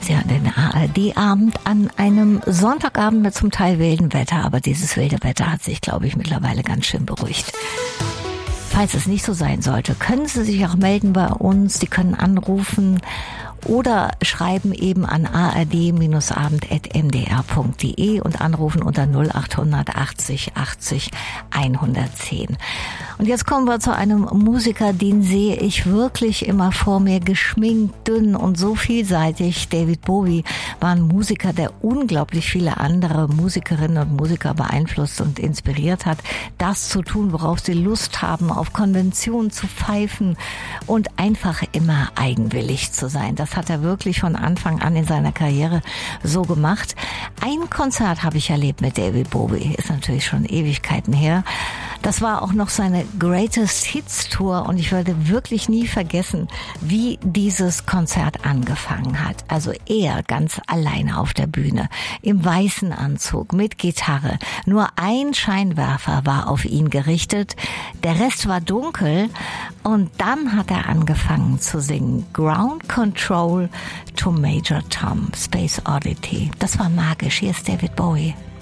Sie hören den ARD-Abend an einem Sonntagabend mit zum Teil wildem Wetter, aber dieses wilde Wetter hat sich, glaube ich, mittlerweile ganz schön beruhigt. Falls es nicht so sein sollte, können Sie sich auch melden bei uns. Sie können anrufen oder schreiben eben an ard-abend@mdr.de und anrufen unter 0800 80 80 110. Und jetzt kommen wir zu einem Musiker, den sehe ich wirklich immer vor mir, geschminkt, dünn und so vielseitig. David Bowie war ein Musiker, der unglaublich viele andere Musikerinnen und Musiker beeinflusst und inspiriert hat, das zu tun, worauf sie Lust haben, auf Konventionen zu pfeifen und einfach immer eigenwillig zu sein. Das hat er wirklich von Anfang an in seiner Karriere so gemacht. Ein Konzert habe ich erlebt mit David Bowie, ist natürlich schon Ewigkeiten her. Das war auch noch seine Greatest Hits Tour und ich werde wirklich nie vergessen, wie dieses Konzert angefangen hat. Also er ganz alleine auf der Bühne, im weißen Anzug, mit Gitarre. Nur ein Scheinwerfer war auf ihn gerichtet, der Rest war dunkel und dann hat er angefangen zu singen. Ground Control to Major Tom, Space Oddity. Das war magisch. Hier ist David Bowie.